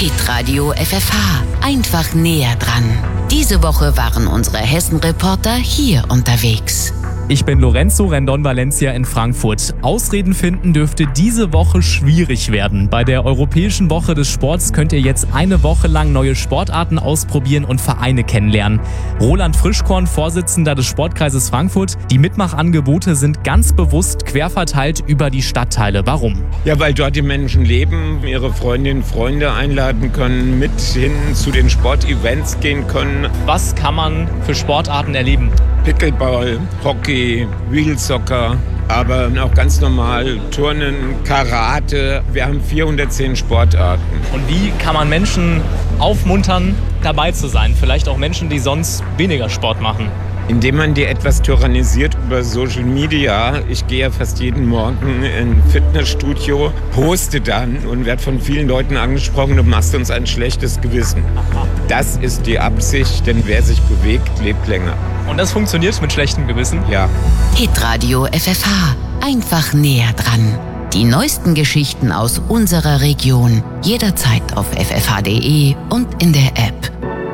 Hitradio FFH. Einfach näher dran. Diese Woche waren unsere Hessen-Reporter hier unterwegs. Ich bin Lorenzo Rendon Valencia in Frankfurt. Ausreden finden dürfte diese Woche schwierig werden. Bei der Europäischen Woche des Sports könnt ihr jetzt eine Woche lang neue Sportarten ausprobieren und Vereine kennenlernen. Roland Frischkorn, Vorsitzender des Sportkreises Frankfurt. Die Mitmachangebote sind ganz bewusst quer verteilt über die Stadtteile. Warum? Ja, weil dort die Menschen leben, ihre Freundinnen und Freunde einladen können, mit hin zu den Sportevents gehen können. Was kann man für Sportarten erleben? Pickleball, Hockey, Wheelsoccer, aber auch ganz normal Turnen, Karate. Wir haben 410 Sportarten. Und wie kann man Menschen aufmuntern, dabei zu sein? Vielleicht auch Menschen, die sonst weniger Sport machen. Indem man die etwas tyrannisiert über Social Media. Ich gehe ja fast jeden Morgen in ein Fitnessstudio, poste dann und werde von vielen Leuten angesprochen, du machst uns ein schlechtes Gewissen. Das ist die Absicht, denn wer sich bewegt, lebt länger. Und das funktioniert mit schlechtem Gewissen? Ja. Hitradio FFH. Einfach näher dran. Die neuesten Geschichten aus unserer Region. Jederzeit auf ffh.de und in der App.